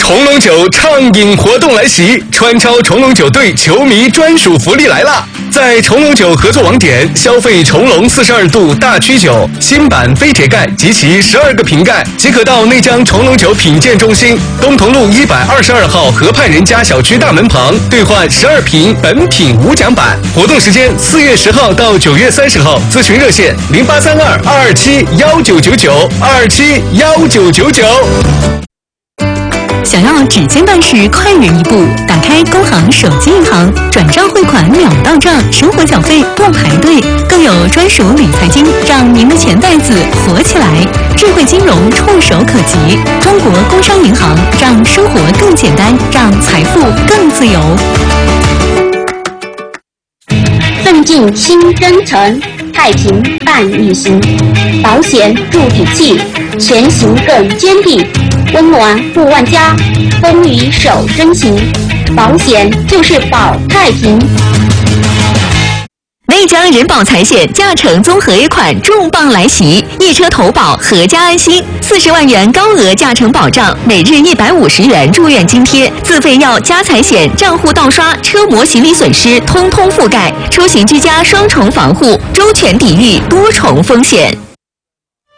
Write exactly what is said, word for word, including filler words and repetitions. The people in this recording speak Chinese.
重龙酒畅饮活动来袭，川超重龙酒队球迷专属福利来啦！在重龙酒合作网点消费重龙四十二度大曲酒新版飞铁盖及其十二个瓶盖，即可到内江重龙酒品鉴中心东同路一百二十二号河畔人家小区大门旁兑换十二瓶本品无奖版。活动时间四月十号到九月三十号，咨询热线零八三二二二七幺九九九二七幺九九九。 想要指尖办事快人一步，打开工行手机银行，转账汇款秒到账，生活缴费不排队，更有专属理财金，让您的钱袋子活起来。智慧金融触手可及，中国工商银行让生活更简单，让财富更自由。 奋进新征程，太平伴你行，保险助体气，前行更坚定。温暖护万家，风雨守真情，保险就是保太平。 内江人保财险驾乘综合 A 款重磅来袭，一车投保，阖家安心，四十万元高额驾乘保障，每日一百五十元住院津贴，自费药加财险账户盗刷、车模行李损失通通覆盖，出行居家双重防护，周全抵御多重风险。